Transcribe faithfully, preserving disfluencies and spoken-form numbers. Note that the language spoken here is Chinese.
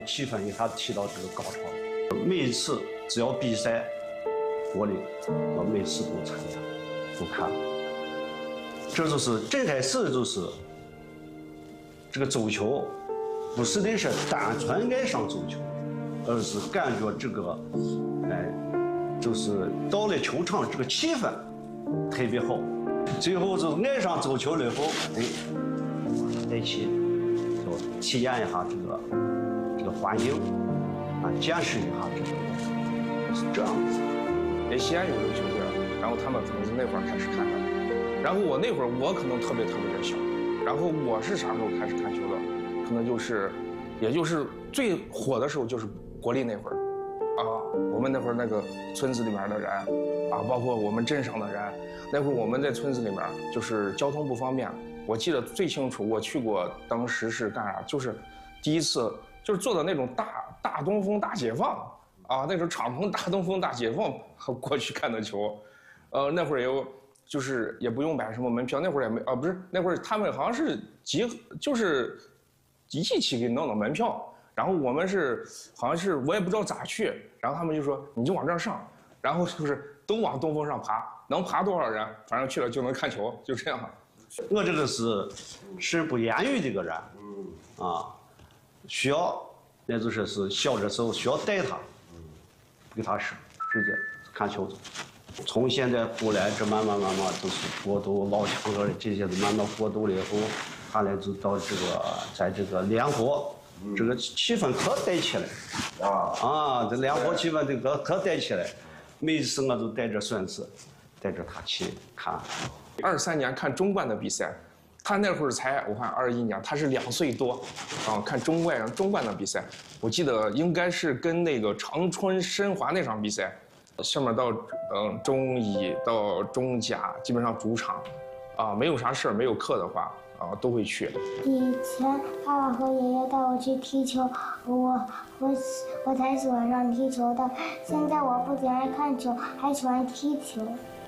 气氛一下提到这个高潮。每一次只要比赛，我的我每次都参加，都看。这就是最开始就是这个足球，不是的是单纯爱上足球，而是感觉这个，哎，就是到了球场这个气氛特别好。最后就爱上足球了后，哎，再去就体验一下这个这个环境，啊，见识一下这个，是这样子。 哎，西安有这个球队，然后他们可能是那会儿开始看的，然后我那会儿我可能特别特别的小，然后我是啥时候开始看球的？可能就是，也就是最火的时候就是国力那会儿，啊，我们那会儿那个村子里面的人，啊，包括我们镇上的人，那会儿我们在村子里面就是交通不方便，我记得最清楚，我去过，当时是干啥？就是第一次就是坐的那种大大东风大解放啊，那时候敞篷大东风大解放过去看的球，呃，那会儿也有。就是也不用买什么门票，那会儿也没啊，不是那会儿他们好像是集就是一起给弄的门票，然后我们是好像是我也不知道咋去，然后他们就说你就往这儿上，然后就是都往东风上爬，能爬多少人，反正去了就能看球，就这样。 我这个是是不言语的一个人，啊，需要那就是是小的时候需要带他，不给他说，直接看球。从现在后来，这慢慢慢慢都是过渡，老强哥的这些都慢慢过渡了以后，后来就到这个，在这个联合，这个气氛可带起来，啊啊，这联合气氛这个可带起来。每一次我都带着孙子，带着他去看。 二三年看中冠的比赛，他那会儿才我看二一年，他是两岁多，啊，看中冠中冠的比赛，我记得应该是跟那个长春申花那场比赛。下面到嗯中乙到中甲，基本上主场，啊没有啥事儿没有课的话啊都会去。 以前爸爸和爷爷带我去踢球，我我我才喜欢上踢球的。现在我不仅爱看球，还喜欢踢球。